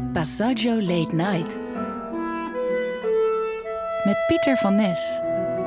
Passaggio Late Night. Met Pieter van Nes.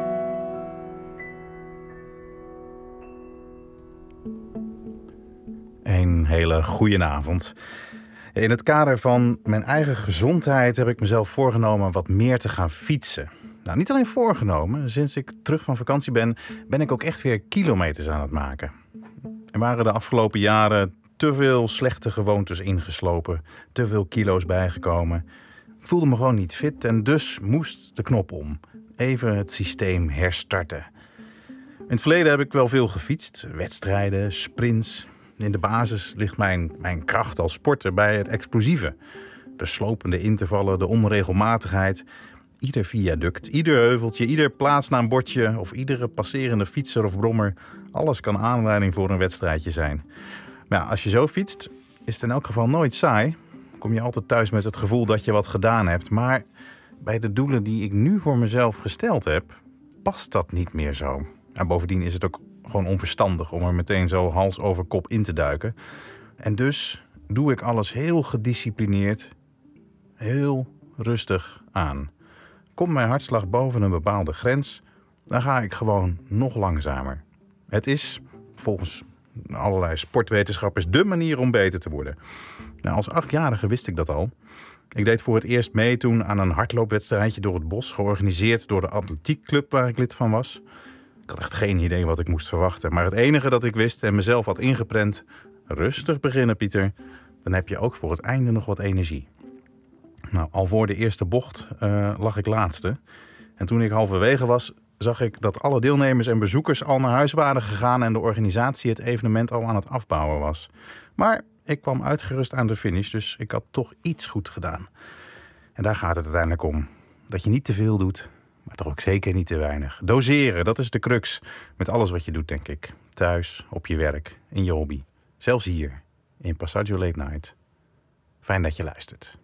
Een hele goeie avond. In het kader van mijn eigen gezondheid heb ik mezelf voorgenomen wat meer te gaan fietsen. Nou, niet alleen voorgenomen. Sinds ik terug van vakantie ben ik ook echt weer kilometers aan het maken. Er waren de afgelopen jaren te veel slechte gewoontes ingeslopen. Te veel kilo's bijgekomen. Ik voelde me gewoon niet fit en dus moest de knop om. Even het systeem herstarten. In het verleden heb ik wel veel gefietst. Wedstrijden, sprints. In de basis ligt mijn kracht als sporter bij het explosieve. De slopende intervallen, de onregelmatigheid. Ieder viaduct, ieder heuveltje, ieder plaatsnaambordje of iedere passerende fietser of brommer. Alles kan aanleiding voor een wedstrijdje zijn. Maar ja, als je zo fietst, is het in elk geval nooit saai. Kom je altijd thuis met het gevoel dat je wat gedaan hebt. Maar bij de doelen die ik nu voor mezelf gesteld heb, past dat niet meer zo. En bovendien is het ook gewoon onverstandig om er meteen zo hals over kop in te duiken. En dus doe ik alles heel gedisciplineerd, heel rustig aan. Komt mijn hartslag boven een bepaalde grens, dan ga ik gewoon nog langzamer. Het is, volgens allerlei sportwetenschappers, dé manier om beter te worden. Nou, als 8-jarige wist ik dat al. Ik deed voor het eerst mee toen aan een hardloopwedstrijdje door het bos, georganiseerd door de atletiekclub waar ik lid van was. Ik had echt geen idee wat ik moest verwachten. Maar het enige dat ik wist en mezelf had ingeprent: rustig beginnen, Pieter. Dan heb je ook voor het einde nog wat energie. Nou, al voor de eerste bocht lag ik laatste. En toen ik halverwege was, zag ik dat alle deelnemers en bezoekers al naar huis waren gegaan en de organisatie het evenement al aan het afbouwen was. Maar ik kwam uitgerust aan de finish, dus ik had toch iets goed gedaan. En daar gaat het uiteindelijk om. Dat je niet te veel doet, maar toch ook zeker niet te weinig. Doseren, dat is de crux met alles wat je doet, denk ik. Thuis, op je werk, in je hobby. Zelfs hier, in Passaggio Late Night. Fijn dat je luistert.